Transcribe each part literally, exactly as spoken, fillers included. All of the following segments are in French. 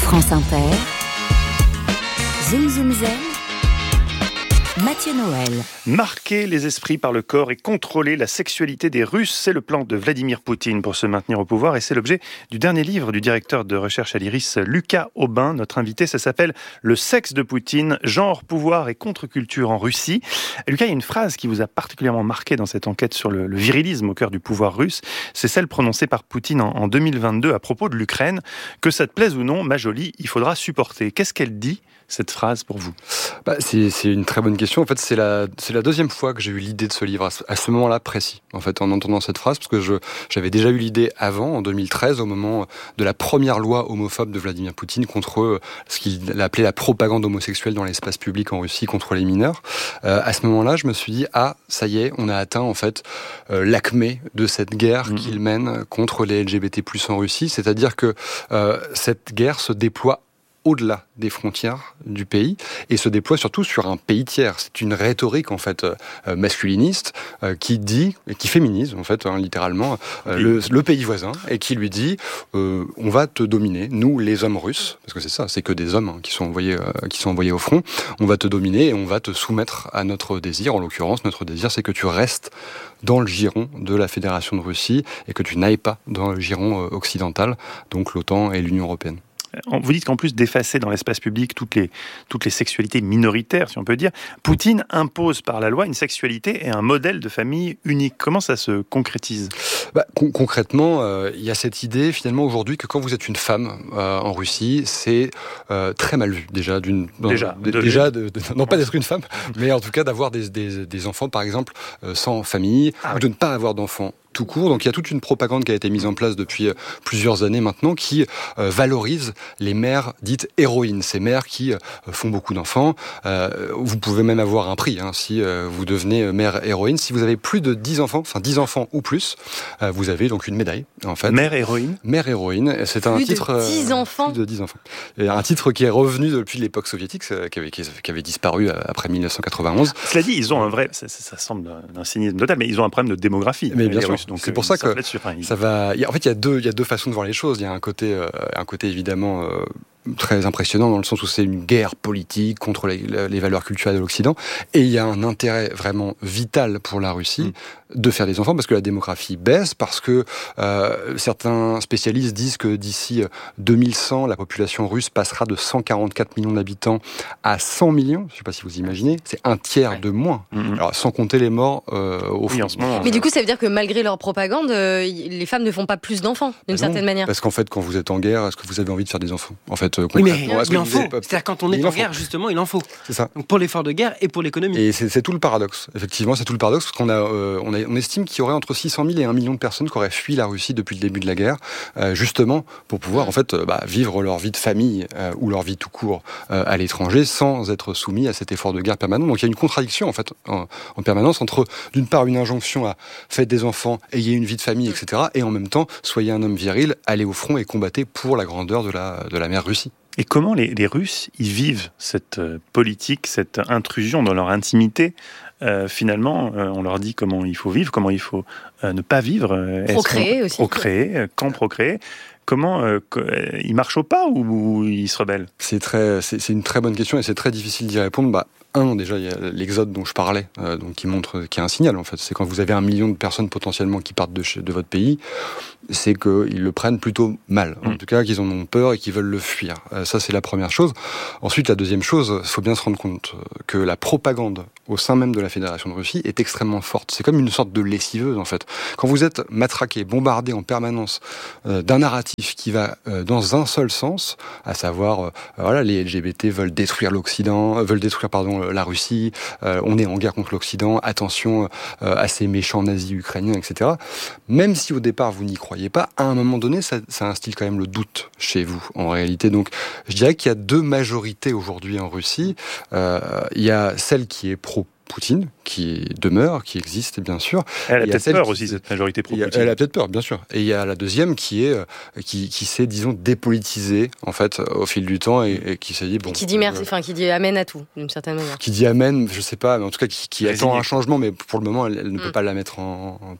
France Inter, Zoom Zoom Zen, Mathieu Noël. Marquer les esprits par le corps et contrôler la sexualité des Russes, c'est le plan de Vladimir Poutine pour se maintenir au pouvoir et c'est l'objet du dernier livre du directeur de recherche à l'Iris, Lucas Aubin. Notre invité, ça s'appelle « Le sexe de Poutine, genre, pouvoir et contre-culture en Russie ». Lucas, il y a une phrase qui vous a particulièrement marqué dans cette enquête sur le, le virilisme au cœur du pouvoir russe. C'est celle prononcée par Poutine en, en deux mille vingt-deux à propos de l'Ukraine. « Que ça te plaise ou non, ma jolie, il faudra supporter ». Qu'est-ce qu'elle dit, cette phrase, pour vous ? bah, c'est, c'est une très bonne question. En fait, c'est la, c'est la deuxième fois que j'ai eu l'idée de ce livre, à ce, à ce moment-là précis, en fait, en entendant cette phrase, parce que je, j'avais déjà eu l'idée avant, en deux mille treize, au moment de la première loi homophobe de Vladimir Poutine contre ce qu'il appelait la propagande homosexuelle dans l'espace public en Russie contre les mineurs. Euh, à ce moment-là, je me suis dit, ah, ça y est, on a atteint, en fait, euh, l'acmé de cette guerre mmh. qu'il mène contre les L G B T plus, en Russie, c'est-à-dire que euh, cette guerre se déploie au-delà des frontières du pays et se déploie surtout sur un pays tiers. C'est une rhétorique en fait euh, masculiniste euh, qui dit, qui féminise en fait hein, littéralement euh, oui. le, le pays voisin et qui lui dit euh, on va te dominer, nous les hommes russes, parce que c'est ça, c'est que des hommes hein, qui sont envoyés euh, qui sont envoyés au front, on va te dominer et on va te soumettre à notre désir. En l'occurrence, notre désir, c'est que tu restes dans le giron de la Fédération de Russie et que tu n'ailles pas dans le giron euh, occidental, donc l'OTAN et l'Union européenne. Vous dites qu'en plus d'effacer dans l'espace public toutes les, toutes les sexualités minoritaires, si on peut dire, Poutine impose par la loi une sexualité et un modèle de famille unique. Comment ça se concrétise ? bah, con- Concrètement, euh, il y a cette idée finalement aujourd'hui que quand vous êtes une femme euh, en Russie, c'est euh, très mal vu déjà. D'une, déjà, de, de déjà de, de, non pas d'être une femme, mais en tout cas d'avoir des, des, des enfants par exemple euh, sans famille, ah, ou oui. de ne pas avoir d'enfants tout court. Donc il y a toute une propagande qui a été mise en place depuis euh, plusieurs années maintenant qui euh, valorise les mères dites héroïnes, ces mères qui euh, font beaucoup d'enfants. Euh, vous pouvez même avoir un prix hein, si euh, vous devenez mère héroïne. Si vous avez plus de dix enfants, enfin dix enfants ou plus, euh, vous avez donc une médaille en fait. Mère héroïne. Mère héroïne, c'est un plus titre de dix enfants. Plus de dix enfants. Et un titre qui est revenu depuis l'époque soviétique, qui avait, qui avait disparu après dix-neuf cent quatre-vingt-onze. Cela dit, ils ont un vrai, ça, ça semble un cynisme total, mais ils ont un problème de démographie. Mais bien sûr. Donc, c'est pour ça que enfin, il... ça va. En fait, il y a deux, il y a deux façons de voir les choses. Il y a un côté, euh, un côté évidemment euh, très impressionnant dans le sens où c'est une guerre politique contre les, les valeurs culturelles de l'Occident, et il y a un intérêt vraiment vital pour la Russie mmh. de faire des enfants parce que la démographie baisse, parce que euh, certains spécialistes disent que d'ici deux mille cent, la population russe passera de cent quarante-quatre millions d'habitants à cent millions. Je ne sais pas si vous imaginez, c'est un tiers ouais. de moins. Mmh. Alors sans compter les morts euh, au oui, fond. En ce moment, mais euh... du coup, ça veut dire que malgré leur propagande, euh, les femmes ne font pas plus d'enfants d'une bah certaine manière. Parce qu'en fait, quand vous êtes en guerre, est-ce que vous avez envie de faire des enfants ? En fait, euh, oui, mais il en faut. Pas... C'est-à-dire quand on est en guerre, justement, il en faut. C'est ça. Donc pour l'effort de guerre et pour l'économie. Et c'est, c'est tout le paradoxe. Effectivement, c'est tout le paradoxe parce qu'on a, euh, on, a, on estime qu'il y aurait entre six cent mille et un million de personnes qui auraient fui la Russie depuis le début de la guerre, euh, justement pour pouvoir en fait euh, bah, vivre leur vie de famille euh, ou leur vie tout court euh, à l'étranger sans être soumis à cet effort de guerre permanent. Donc il y a une contradiction en fait en, en permanence entre d'une part une injonction à faites des enfants, ayez une vie de famille, et cetera, et en même temps soyez un homme viril, allez au front et combattez pour la grandeur de la de la mère Russie. Et comment les, les Russes, ils vivent cette euh, politique, cette intrusion dans leur intimité ? euh, Finalement, euh, on leur dit comment il faut vivre, comment il faut euh, ne pas vivre. Euh, procréer aussi. Procréer, euh, quand procréer. Comment euh, ils marchent au pas ou, ou ils se rebellent ? C'est très, c'est, c'est une très bonne question et c'est très difficile d'y répondre. Bah, un, déjà, il y a l'exode dont je parlais, euh, donc qui montre, qui est un signal en fait. C'est quand vous avez un million de personnes potentiellement qui partent de, chez, de votre pays, c'est qu'ils le prennent plutôt mal. En mmh. tout cas, qu'ils en ont peur et qu'ils veulent le fuir. Euh, ça, c'est la première chose. Ensuite, la deuxième chose, il faut bien se rendre compte que la propagande au sein même de la Fédération de Russie est extrêmement forte. C'est comme une sorte de lessiveuse en fait. Quand vous êtes matraqué, bombardé en permanence euh, d'un narratif qui va euh, dans un seul sens, à savoir, euh, voilà, les L G B T veulent détruire l'Occident, euh, veulent détruire pardon la Russie, euh, on est en guerre contre l'Occident, attention euh, à ces méchants nazis ukrainiens, et cetera. Même si au départ vous n'y croyez pas, à un moment donné, ça, ça instille quand même le doute chez vous, en réalité. Donc, je dirais qu'il y a deux majorités aujourd'hui en Russie. Euh, il y a celle qui est pro Poutine, qui demeure, qui existe bien sûr. Elle a peut-être peur qui, aussi, cette majorité pro-Poutine. Elle a peut-être peur, bien sûr. Et il y a la deuxième qui est qui, qui s'est, disons, dépolitisée en fait au fil du temps et, et qui s'est dit bon. Et qui dit merci, enfin euh, qui dit amen à tout d'une certaine manière. Qui dit amen, je sais pas, mais en tout cas qui, qui attend un changement, mais pour le moment elle, elle ne mmh. peut pas la mettre en, en place.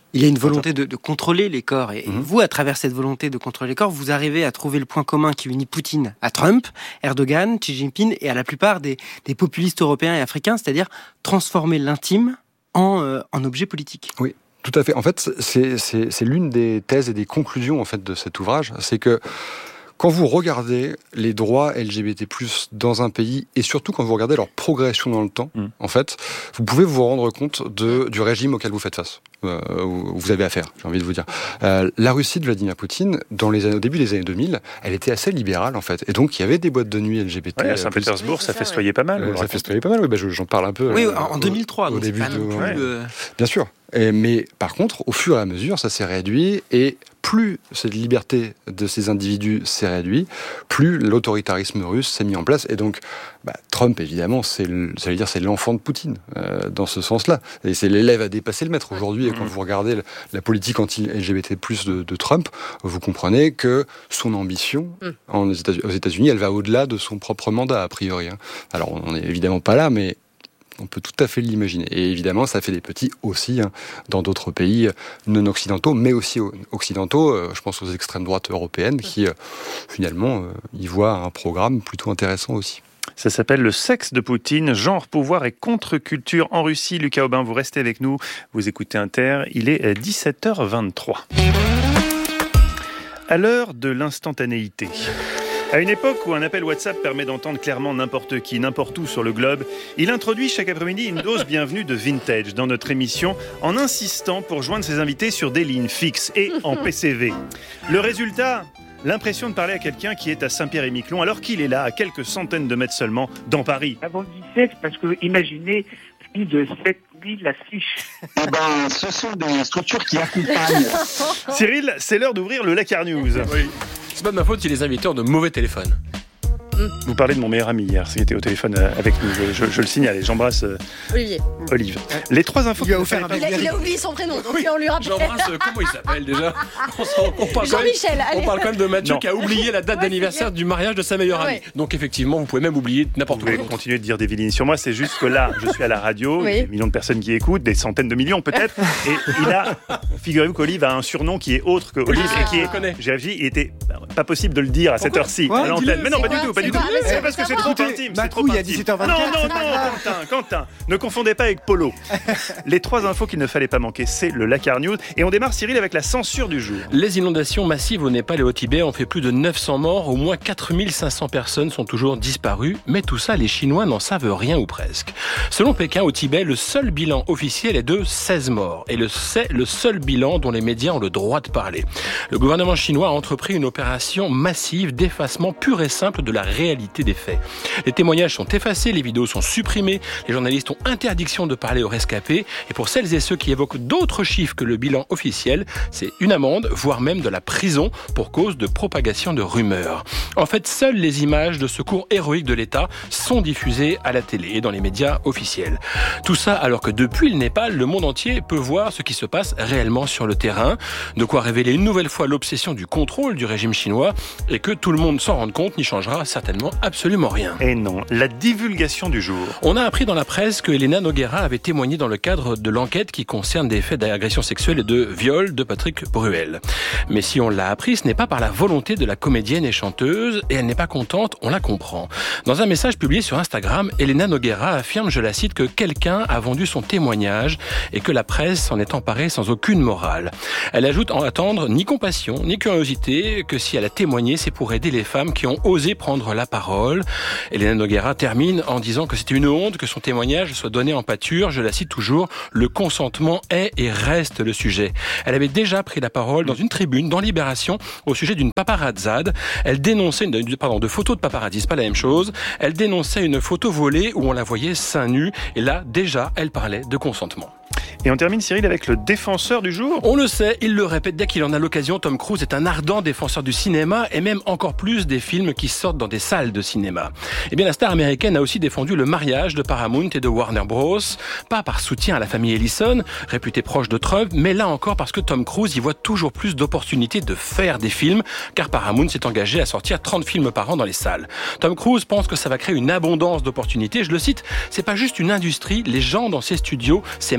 Il y a une volonté de, de contrôler les corps. Et mmh. vous, à travers cette volonté de contrôler les corps, vous arrivez à trouver le point commun qui unit Poutine à Trump, Erdogan, Xi Jinping et à la plupart des, des populistes européens et africains, c'est-à-dire transformer l'intime en, euh, en objet politique. Oui, tout à fait. En fait, c'est, c'est, c'est l'une des thèses et des conclusions en fait, de cet ouvrage. C'est que quand vous regardez les droits L G B T plus, dans un pays, et surtout quand vous regardez leur progression dans le temps, mmh. en fait, vous pouvez vous rendre compte de, du régime auquel vous faites face, euh, où vous avez affaire, j'ai envie de vous dire. Euh, la Russie de Vladimir Poutine, dans les années, au début des années deux mille, elle était assez libérale, en fait. Et donc, il y avait des boîtes de nuit L G B T. Ouais, à Saint-Pétersbourg, oui, ça, ça festoyait ouais. pas mal. Euh, ça festoyait pas mal, oui, bah, je, j'en parle un peu. Oui, euh, en deux mille trois, au, donc au début c'est pas de, non plus, ouais. euh... Bien sûr. Et, mais par contre, au fur et à mesure, ça s'est réduit, et plus cette liberté de ces individus s'est réduite, plus l'autoritarisme russe s'est mis en place. Et donc, bah, Trump, évidemment, c'est, le, ça veut dire, c'est l'enfant de Poutine, euh, dans ce sens-là. Et c'est l'élève à dépasser le maître. Aujourd'hui, et quand vous regardez la politique anti-L G B T plus de, de Trump, vous comprenez que son ambition en, aux États-Unis, elle va au-delà de son propre mandat, a priori. Hein. Alors, on n'est évidemment pas là, mais on peut tout à fait l'imaginer. Et évidemment, ça fait des petits aussi hein, dans d'autres pays non occidentaux, mais aussi occidentaux. Euh, je pense aux extrêmes droites européennes qui, euh, finalement, euh, y voient un programme plutôt intéressant aussi. Ça s'appelle Le sexe de Poutine, genre, pouvoir et contre-culture en Russie. Lucas Aubin, vous restez avec nous. Vous écoutez Inter. Il est dix-sept heures vingt-trois. À l'heure de l'instantanéité. À une époque où un appel WhatsApp permet d'entendre clairement n'importe qui, n'importe où sur le globe, il introduit chaque après-midi une dose bienvenue de vintage dans notre émission en insistant pour joindre ses invités sur des lignes fixes et en P C V. Le résultat ? L'impression de parler à quelqu'un qui est à Saint-Pierre-et-Miquelon alors qu'il est là, à quelques centaines de mètres seulement, dans Paris. Avant dix-sept, parce que imaginez plus de sept mille affiches. Eh ben, ce sont des structures qui accompagnent. Cyril, c'est l'heure d'ouvrir le Lakar News. Oui. C'est pas de ma faute si les invités ont de mauvais téléphones. Vous parlez de mon meilleur ami hier, qui était au téléphone avec nous, je, je, je le signale, et j'embrasse euh, Olivier. Olive. Les trois infos il, a offert un il, a, il a oublié son prénom, donc oui, on lui rappelle. J'embrasse, euh, comment il s'appelle déjà on, on, parle Jean-Michel, même, allez. On parle quand même de Mathieu non. qui a oublié la date ouais, d'anniversaire du mariage de sa meilleure amie. Ouais. Donc effectivement, vous pouvez même oublier n'importe quoi. Vous pouvez continuer de dire des vilaines sur moi, c'est juste que là, je suis à la radio, oui. il y a des millions de personnes qui écoutent, des centaines de millions peut-être, et il a, figurez-vous qu'Olive a un surnom qui est autre que Olive, ah, et qui est, j'ai réfléchi, il était pas possible de le dire à cette heure-ci, à l'antenne. Mais non, pas du tout, pas du tout. C'est parce que c'est trop intime. Ma couille à dix-sept heures vingt-quatre. Non, non, non, Quentin, Quentin, ne confondez pas avec Polo. Les trois infos qu'il ne fallait pas manquer, c'est le Lakar News. Et on démarre, Cyril, avec la censure du jour. Les inondations massives au Népal et au Tibet ont fait plus de neuf cents morts. Au moins quatre mille cinq cents personnes sont toujours disparues. Mais tout ça, les Chinois n'en savent rien ou presque. Selon Pékin, au Tibet, le seul bilan officiel est de seize morts. Et le, c'est le seul bilan dont les médias ont le droit de parler. Le gouvernement chinois a entrepris une opération massive d'effacement pur et simple de la réalité des faits. Les témoignages sont effacés, les vidéos sont supprimées, les journalistes ont interdiction de parler aux rescapés. Et pour celles et ceux qui évoquent d'autres chiffres que le bilan officiel, c'est une amende, voire même de la prison pour cause de propagation de rumeurs. En fait, seules les images de secours héroïques de l'État sont diffusées à la télé et dans les médias officiels. Tout ça alors que depuis le Népal, le monde entier peut voir ce qui se passe réellement sur le terrain. De quoi révéler une nouvelle fois l'obsession du contrôle du régime chinois et que tout le monde s'en rende compte n'y changera certainement absolument rien. Et non, la divulgation du jour. On a appris dans la presse que Elena Nogueira avait témoigné dans le cadre de l'enquête qui concerne des faits d'agression sexuelle et de viol de Patrick Bruel. Mais si on l'a appris, ce n'est pas par la volonté de la comédienne et chanteuse, et elle n'est pas contente, on la comprend. Dans un message publié sur Instagram, Elena Nogueira affirme, je la cite, que quelqu'un a vendu son témoignage et que la presse s'en est emparée sans aucune morale. Elle ajoute en attendre ni compassion, ni curiosité, que si elle a témoigné, c'est pour aider les femmes qui ont osé prendre la parole. Elena Nogueira termine en disant que c'était une honte que son témoignage soit donné en pâture. Je la cite toujours, le consentement est et reste le sujet. Elle avait déjà pris la parole dans une tribune dans Libération au sujet d'une paparazzade. Elle dénonçait une, pardon, de photos de paparazzi, c'est pas la même chose. Elle dénonçait une photo volée où on la voyait seins nus. Et là, déjà, elle parlait de consentement. Et on termine, Cyril, avec le défenseur du jour. On le sait, il le répète dès qu'il en a l'occasion, Tom Cruise est un ardent défenseur du cinéma et même encore plus des films qui sortent dans des salles de cinéma. Eh bien, la star américaine a aussi défendu le mariage de Paramount et de Warner Bros. Pas par soutien à la famille Ellison, réputée proche de Trump, mais là encore parce que Tom Cruise y voit toujours plus d'opportunités de faire des films, car Paramount s'est engagé à sortir trente films par an dans les salles. Tom Cruise pense que ça va créer une abondance d'opportunités. Je le cite, c'est pas juste une industrie, les gens dans ces studios, c'est ma famille.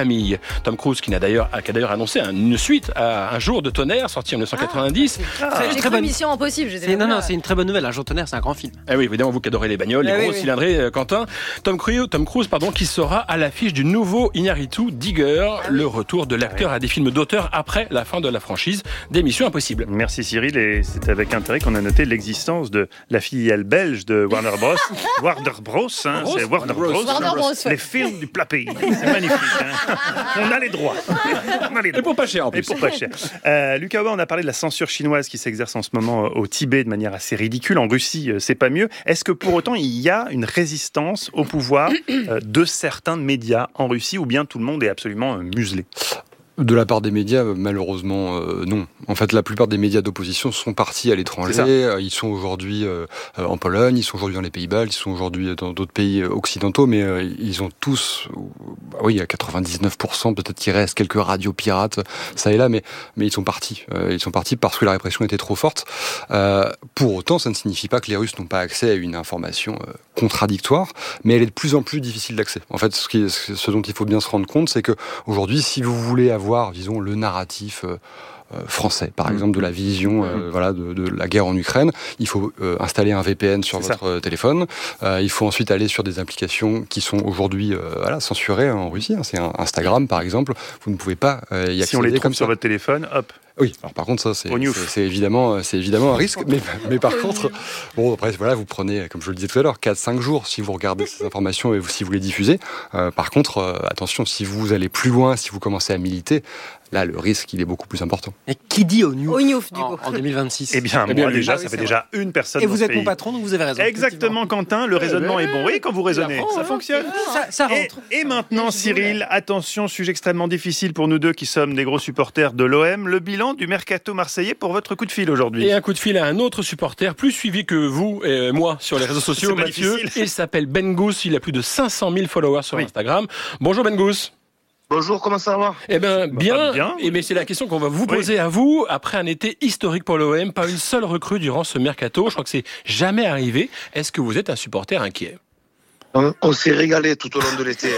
famille. Tom Cruise, qui n'a d'ailleurs, qui a d'ailleurs annoncé une suite à Un jour de tonnerre, sorti en dix-neuf cent quatre-vingt-dix. Ah, Très- j'ai très cru bonne- Mission Impossible. j'étais C'est, non, là. non, c'est une très bonne nouvelle. Un jour de tonnerre, c'est un grand film. Eh oui, évidemment, vous qui adorez les bagnoles, les Ah oui, gros oui. cylindrés, euh, Quentin. Tom Cruise, Tom Cruise, pardon, qui sera à l'affiche du nouveau Iñárritu Digger, le retour de l'acteur à des films d'auteur après la fin de la franchise des Missions Impossibles. Merci Cyril, et c'est avec intérêt qu'on a noté l'existence de la filiale belge de Warner Bros. Warner Bros, hein, Bros c'est Warner Bros. Bros. Warner Bros, ouais. Les films du plat pays. C'est magnifique. Hein. On a les droits. On a les Et droits. pour pas cher en Et plus. pour pas cher. Euh, Lucas Aubin, on a parlé de la censure chinoise qui s'exerce en ce moment au Tibet de manière assez ridicule. En Russie, c'est pas mieux. Est-ce que pour autant, il y a une résistance au pouvoir euh, de certains médias en Russie, ou bien tout le monde est absolument euh, muselé ? De la part des médias, malheureusement, euh, non. En fait, la plupart des médias d'opposition sont partis à l'étranger. Ils sont aujourd'hui euh, en Pologne, ils sont aujourd'hui dans les Pays-Bas, ils sont aujourd'hui dans d'autres pays occidentaux, mais euh, ils ont tous, euh, bah oui, à quatre-vingt-dix-neuf pour cent, peut-être qu'il reste quelques radios pirates, ça et là, mais, mais ils sont partis. Euh, ils sont partis parce que la répression était trop forte. Euh, pour autant, ça ne signifie pas que les Russes n'ont pas accès à une information euh, contradictoire, mais elle est de plus en plus difficile d'accès. En fait, ce, qui est, ce dont il faut bien se rendre compte, c'est que aujourd'hui, si vous voulez avoir disons, le narratif euh, euh, français, par exemple, de la vision euh, voilà, de, de la guerre en Ukraine. Il faut euh, installer un V P N sur C'est votre ça. téléphone. Euh, il faut ensuite aller sur des applications qui sont aujourd'hui euh, voilà, censurées en Russie. C'est un Instagram, par exemple. Vous ne pouvez pas euh, y accéder. Si on les trouve comme sur ça. votre téléphone, hop. Oui, alors par contre ça c'est, Au c'est, c'est évidemment c'est évidemment un risque, mais, mais par contre bon après voilà vous prenez comme je le disais tout à l'heure quatre cinq jours si vous regardez ces informations et vous, si vous les diffusez. Euh, par contre euh, attention si vous allez plus loin, si vous commencez à militer, là le risque il est beaucoup plus important. Et qui dit au New Au Newf, du en, coup. en deux mille vingt-six? Eh bien, Eh bien, moi lui, déjà, ah ça oui, fait c'est déjà une personne Et dans vous ce êtes pays. mon patron, donc vous avez raison. Exactement, Quentin. Le raisonnement est bon. Oui, quand vous raisonnez, ça fonctionne. Ça, ça Et, rentre. et maintenant, Cyril, attention, sujet extrêmement difficile pour nous deux qui sommes des gros supporters de l'O M. Le bilan du mercato marseillais pour votre coup de fil aujourd'hui. Et un coup de fil à un autre supporter, plus suivi que vous et moi sur les réseaux sociaux, C'est pas Mathieu. difficile. Il s'appelle Ben Gous, il a plus de cinq cent mille followers sur Oui. Instagram. Bonjour Ben Gous. Bonjour, comment ça va? Eh bien, bien. bien. Et mais c'est la question qu'on va vous poser à vous. Après un été historique pour l'O M, pas une seule recrue durant ce mercato. Je crois que c'est jamais arrivé. Est-ce que vous êtes un supporter inquiet? On, on s'est régalé tout au long de l'été.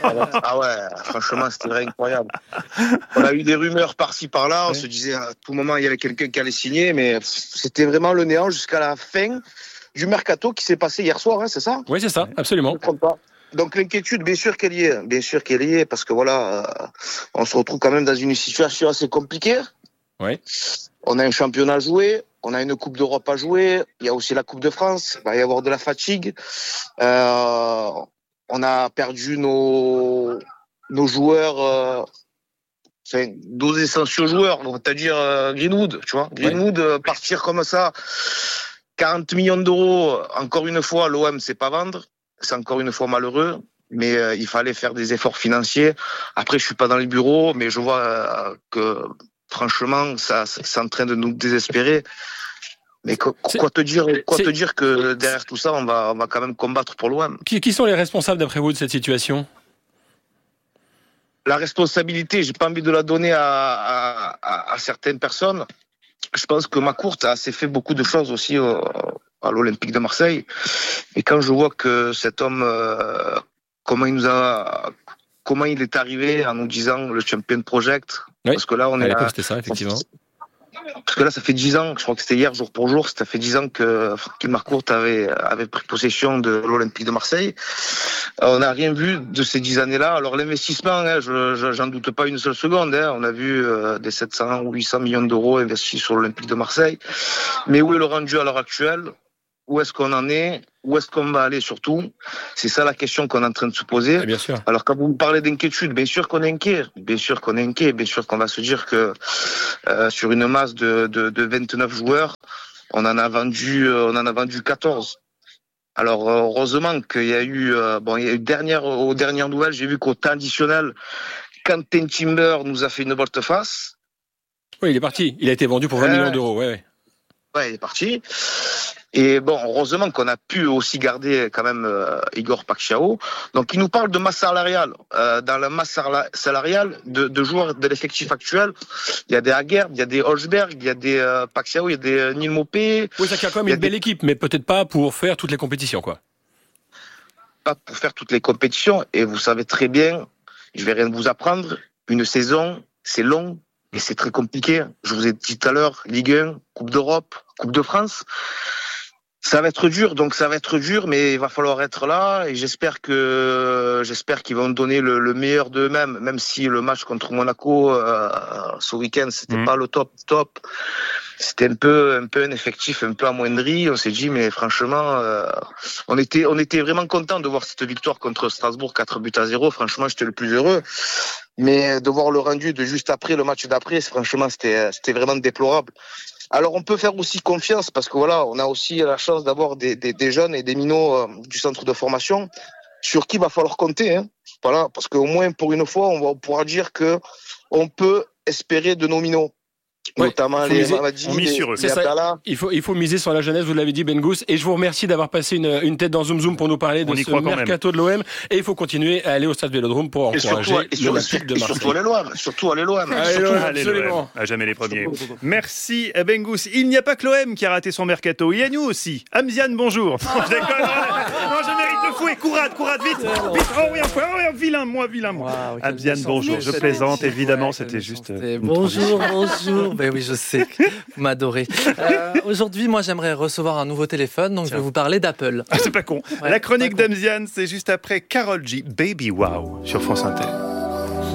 Ah ouais, franchement, c'était incroyable. On a eu des rumeurs par-ci par-là. On Ouais. se disait à tout moment il y avait quelqu'un qui allait signer, mais c'était vraiment le néant jusqu'à la fin du mercato qui s'est passé hier soir, hein, c'est ça? Oui, c'est ça, absolument. Je ne trompe pas. Donc l'inquiétude, bien sûr qu'elle y est, bien sûr qu'elle y est, parce que voilà, euh, on se retrouve quand même dans une situation assez compliquée. Ouais. On a un championnat à jouer, on a une Coupe d'Europe à jouer, il y a aussi la Coupe de France, il va y avoir de la fatigue. Euh, on a perdu nos, nos joueurs, euh, enfin, nos essentiels joueurs, c'est-à-dire euh, Greenwood, tu vois. Greenwood, euh, partir comme ça, quarante millions d'euros, encore une fois, l'O M, c'est pas vendre. C'est encore une fois malheureux, mais euh, il fallait faire des efforts financiers. Après, je suis pas dans les bureaux, mais je vois euh, que franchement, ça, c'est en train de nous désespérer. Mais quoi, quoi te dire, quoi te dire que derrière tout ça, on va, on va quand même combattre pour l'O M. Qui, qui sont les responsables d'après vous de cette situation? La responsabilité, j'ai pas envie de la donner à, à, à, à certaines personnes. Je pense que Macourt a assez fait beaucoup de choses aussi euh, à l'Olympique de Marseille. Et quand je vois que cet homme, euh, comment il nous a, comment il est arrivé en nous disant le Champion Project, oui. Parce que là on à est, l'époque à, c'était ça effectivement. Parce que là ça fait dix ans, je crois que c'était hier jour pour jour, ça fait dix ans que Francky Macourt avait avait pris possession de l'Olympique de Marseille. On n'a rien vu de ces dix années-là. Alors l'investissement, hein, je, je, j'en doute pas une seule seconde. Hein. On a vu euh, des sept cents ou huit cents millions d'euros investis sur l'Olympique de Marseille. Mais où est le rendu à l'heure actuelle? Où est-ce qu'on en est? Où est-ce qu'on va aller surtout? C'est ça la question qu'on est en train de se poser. Et bien sûr. Alors quand vous me parlez d'inquiétude, bien sûr qu'on est inquiet. Bien sûr qu'on est inquiet. Bien sûr qu'on va se dire que euh, sur une masse de, de, de vingt-neuf joueurs, on en a vendu, euh, on en a vendu quatorze. Alors heureusement qu'il y a eu, euh, bon, il y a eu dernière, aux dernières nouvelles, j'ai vu qu'au temps additionnel, Quentin Timber nous a fait une volte-face. Oui, il est parti. Il a été vendu pour vingt Euh, millions d'euros. Ouais, ouais. Ouais, il est parti. Et bon, heureusement qu'on a pu aussi garder quand même euh, Igor Paxiao. Donc, il nous parle de masse salariale. Euh, dans la masse salariale de, de joueurs de l'effectif actuel, il y a des Aguerd, il y a des Holzberg, il y a des euh, Paxiao, il y a des euh, Neil Maupay. Oui, ça crée quand même Il y a une belle des- équipe, mais peut-être pas pour faire toutes les compétitions, quoi. Pas pour faire toutes les compétitions. Et vous savez très bien je vais rien vous apprendre. Une saison, c'est long et c'est très compliqué. Je vous ai dit tout à l'heure, Ligue un, Coupe d'Europe, Coupe de France. Ça va être dur, donc ça va être dur, mais il va falloir être là et j'espère que j'espère qu'ils vont donner le, le meilleur d'eux-mêmes, même si le match contre Monaco euh, ce week-end c'était mmh. pas le top top, c'était un peu un peu un effectif un peu amoindri. On s'est dit mais franchement, euh, on était on était vraiment content de voir cette victoire contre Strasbourg quatre buts à zéro. Franchement, j'étais le plus heureux. Mais de voir le rendu de juste après le match d'après, franchement, c'était c'était vraiment déplorable. Alors on peut faire aussi confiance parce que voilà, on a aussi la chance d'avoir des, des, des jeunes et des minots euh, du centre de formation sur qui il va falloir compter. Hein. Voilà, parce qu'au moins pour une fois, on, va, on pourra dire que on peut espérer de nos minots. Ouais, notamment les Mamadi, on mise les, sur eux. les Abdallah. Il faut, il faut miser sur la jeunesse, vous l'avez dit Ben Gous, et je vous remercie d'avoir passé une, une tête dans Zoom Zoom pour nous parler de ce mercato de l'O M, et il faut continuer à aller au stade Vélodrome pour encourager l'Olympique de Marseille. Surtout à l'O M, surtout à l'O M. Absolument. À jamais les premiers. Merci Ben Gous. Il n'y a pas que l'O M qui a raté son mercato, il y a nous aussi. Amziane, bonjour. Non, je déconne. Non, je mérite le fouet. Courade, courade, vite, vite. Oh oui, enfin, oh, oui, vilain, moi, vilain, moi. Wow, Amziane, bonjour. Je plaisante, évidemment, c'était juste. Bonjour, bonjour. Ben oui, je sais. Vous m'adorez. Euh, aujourd'hui, moi, j'aimerais recevoir un nouveau téléphone, donc Tiens. je vais vous parler d'Apple. Ah, c'est pas con. Ouais, La chronique d'Amziane, c'est juste après Karol G, Baby Wow, sur France Inter.